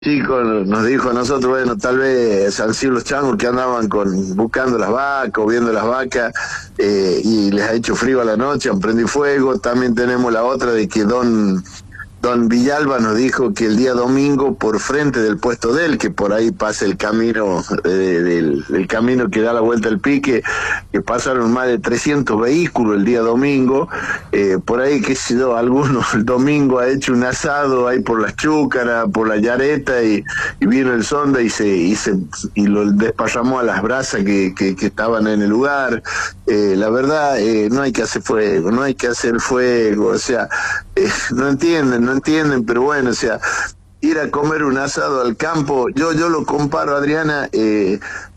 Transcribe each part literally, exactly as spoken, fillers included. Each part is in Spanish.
chico nos dijo a nosotros, bueno, tal vez han sido los changos que andaban con buscando las vacas o viendo las vacas eh, y les ha hecho frío a la noche, han prendido fuego. También tenemos la otra de que don... Don Villalba nos dijo que el día domingo, por frente del puesto de él, que por ahí pasa el camino, eh, del, el camino que da la vuelta al pique, que pasaron más de trescientos vehículos el día domingo, eh, por ahí, qué sé yo, algunos el domingo ha hecho un asado ahí por las Chúcaras, por la Yareta, y, y vino el sonda y se, y se y lo desparramó a las brasas que, que, que estaban en el lugar. Eh, la verdad, eh, no hay que hacer fuego, no hay que hacer fuego, o sea, eh, no entienden, no entienden, pero bueno, o sea, ir a comer un asado al campo, yo yo lo comparo, Adriana, eh,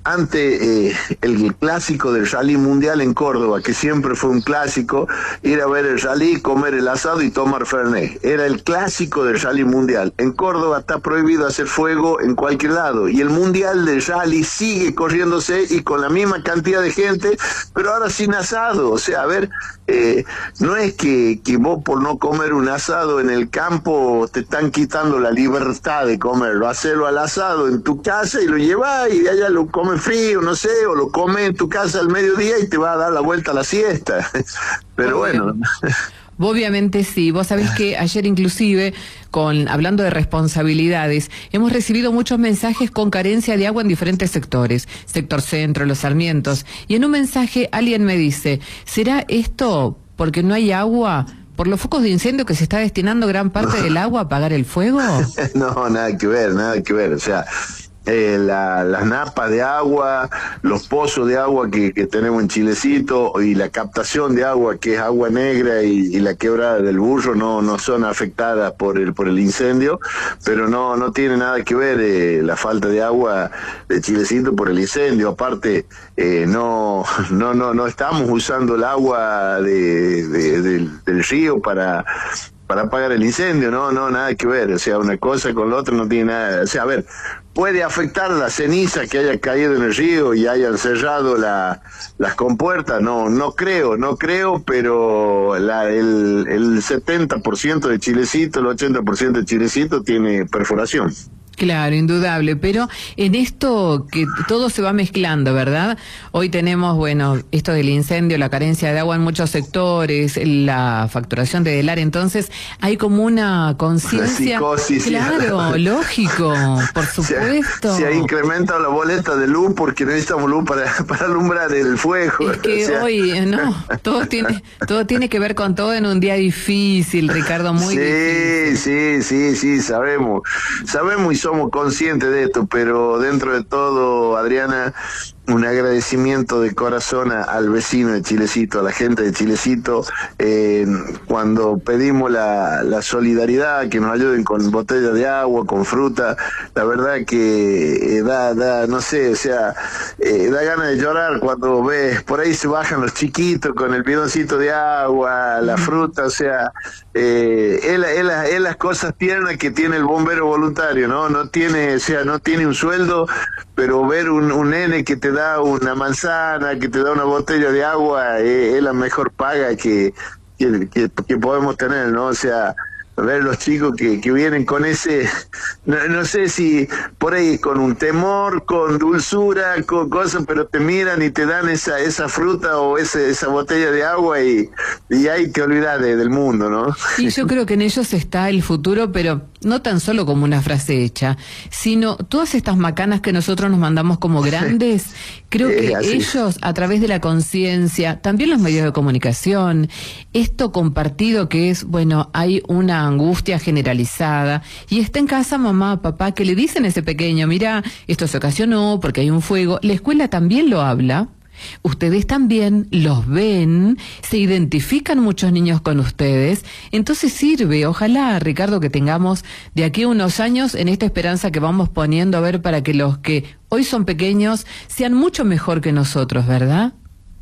ante eh, el clásico del rally mundial en Córdoba, que siempre fue un clásico, ir a ver el rally, comer el asado y tomar Fernet. Era el clásico del rally mundial. En Córdoba está prohibido hacer fuego en cualquier lado, y el mundial del rally sigue corriéndose y con la misma cantidad de gente, pero ahora sin asado. O sea, a ver, eh, no es que, que vos por no comer un asado en el campo te están quitando la libertad de comerlo. Hacerlo al asado en tu casa y lo llevás y de allá lo comes frío, no sé, o lo comes en tu casa al mediodía y te va a dar la vuelta a la siesta. Pero bueno. Obviamente sí. Vos sabés que ayer inclusive, con hablando de responsabilidades, hemos recibido muchos mensajes con carencia de agua en diferentes sectores, sector centro, Los Sarmientos, y en un mensaje alguien me dice, ¿será esto porque no hay agua? ¿Por los focos de incendio que se está destinando gran parte del agua a apagar el fuego? No, nada que ver, nada que ver, o sea... Eh, la, las napas de agua, los pozos de agua que, que tenemos en Chilecito y la captación de agua que es agua negra y, y la quebrada del Burro no no son afectadas por el por el incendio, pero no no tiene nada que ver eh, la falta de agua de Chilecito por el incendio. Aparte eh, no no no no estamos usando el agua de, de, del, del río para para apagar el incendio, no, no, nada que ver, o sea, una cosa con la otra no tiene nada, o sea, a ver, puede afectar la ceniza que haya caído en el río y hayan cerrado la, las compuertas, no, no creo, no creo, pero la, el, el setenta por ciento de Chilecito, el ochenta por ciento de Chilecito tiene perforación. Claro, indudable, pero en esto que todo se va mezclando, ¿verdad? Hoy tenemos, bueno, esto del incendio, la carencia de agua en muchos sectores, la facturación de Delar, entonces hay como una conciencia... Claro, lógico, por supuesto. Se, se ha incrementado la boleta de luz porque necesitamos luz para, para alumbrar el fuego. Es que o sea... hoy, no, todo tiene, todo tiene que ver con todo en un día difícil, Ricardo, muy sí, difícil. Sí, sí, sí, sabemos, sabemos y somos conscientes de esto, pero dentro de todo, Adriana, un agradecimiento de corazón a, al vecino de Chilecito, a la gente de Chilecito, eh, cuando pedimos la, la solidaridad, que nos ayuden con botellas de agua, con fruta, la verdad que eh, da, da, no sé, o sea, eh, da ganas de llorar cuando ves, por ahí se bajan los chiquitos con el bidoncito de agua, la fruta, o sea, eh, es, la, es, la, es las cosas tiernas que tiene el bombero voluntario, ¿no? No tiene, o sea, no tiene un sueldo, pero ver un, un nene que te da una manzana, que te da una botella de agua, es, es la mejor paga que, que, que, que podemos tener, ¿no? O sea, ver los chicos que, que vienen con ese, no, no sé si por ahí con un temor, con dulzura, con cosas, pero te miran y te dan esa esa fruta o ese, esa botella de agua y, y ahí te olvidas de, del mundo, ¿no? Y yo creo que en ellos está el futuro, pero no tan solo como una frase hecha, sino todas estas macanas que nosotros nos mandamos como grandes, creo que eh, ellos, a través de la conciencia, también los medios de comunicación, esto compartido que es, bueno, hay una angustia generalizada y está en casa mamá, papá, que le dicen a ese pequeño, mira, esto se ocasionó porque hay un fuego, la escuela también lo habla. Ustedes también los ven, se identifican muchos niños con ustedes, entonces sirve, ojalá, Ricardo, que tengamos de aquí a unos años en esta esperanza que vamos poniendo a ver para que los que hoy son pequeños sean mucho mejor que nosotros, ¿verdad?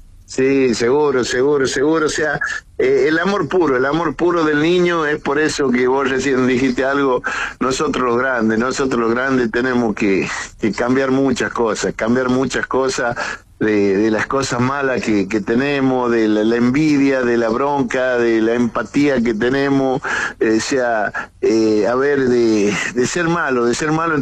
Sí, seguro, seguro, seguro, o sea, eh, el amor puro, el amor puro del niño, es por eso que vos recién dijiste algo, nosotros los grandes, nosotros los grandes tenemos que, que cambiar muchas cosas, cambiar muchas cosas. de, de las cosas malas que, que tenemos, de la, la envidia, de la bronca, de la empatía que tenemos, eh, sea, eh, a ver, de, de ser malo, de ser malo